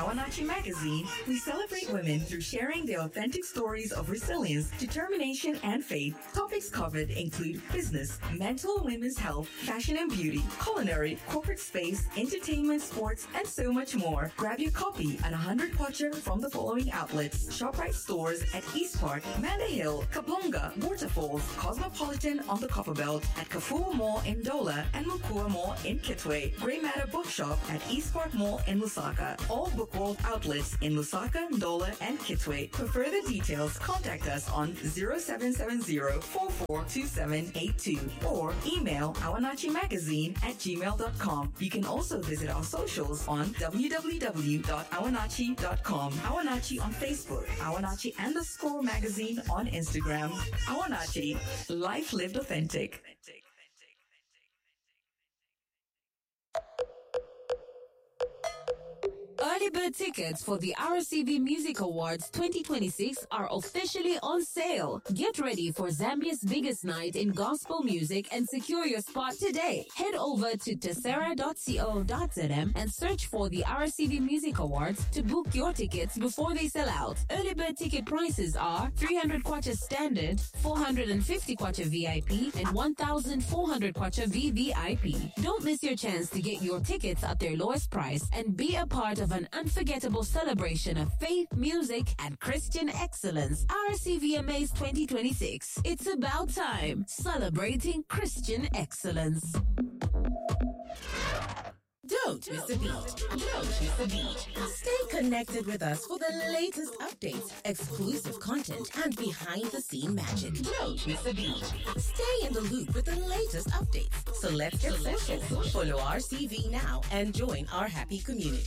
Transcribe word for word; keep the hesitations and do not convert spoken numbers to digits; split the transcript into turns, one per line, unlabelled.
Awanachi Magazine, we celebrate women through sharing their authentic stories of resilience, determination, and faith. Topics covered include business, mental and women's health, fashion and beauty, culinary, corporate space, entertainment, sports, and so much more. Grab your copy at one hundred Kwacha from the following outlets: ShopRite stores at East Park, Manda Hill, Kablonga, Waterfalls, Cosmopolitan on the Copperbelt, at Kafua Mall in Dola, and Mukua Mall in Kitwe. Grey Matter Bookshop at East Park Mall in Lusaka. All Book World outlets in Lusaka, Dola, and Kitwe. For further details, contact us on zero seven seven zero, four four two seven eight two or email awanachimagazine at gmail dot com. You can also visit our socials on w w w dot awanachi dot com, Awanachi on Facebook, Awanachi underscore magazine on Instagram. Awanachi, life lived authentic.
Early bird tickets for the R C V Music Awards twenty twenty-six are officially on sale. Get ready for Zambia's biggest night in gospel music and secure your spot today. Head over to tessera dot co dot z m and search for the R C V Music Awards to book your tickets before they sell out. Early bird ticket prices are three hundred Kwacha standard, four hundred fifty Kwacha V I P, and one thousand four hundred Kwacha V V I P. Don't miss your chance to get your tickets at their lowest price and be a part of an unforgettable celebration of faith, music, and Christian excellence. R C V M As twenty twenty-six. It's about time. Celebrating Christian excellence.
Don't miss a beat. Don't miss a beat. Stay connected with us for the latest updates, exclusive content, and behind-the-scene magic. Don't miss a beat. Stay in the loop with the latest updates. So let's get social. Follow R C V now and join our happy community.